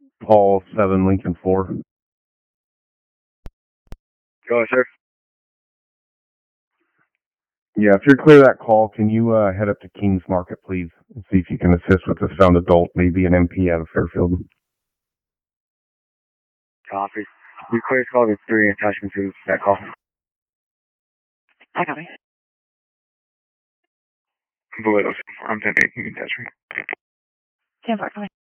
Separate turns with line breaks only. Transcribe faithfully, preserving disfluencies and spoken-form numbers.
Paul seven, Lincoln four.
Go ahead, sir.
Yeah, if you're clear that call, can you uh, head up to Kings Market, please, and see if you can assist with this found adult, maybe an M P out of Fairfield.
Copy. We clear call with three attachment to that call.
I copy.
Valero, I'm ten eight, you can attach me.
ten four, copy.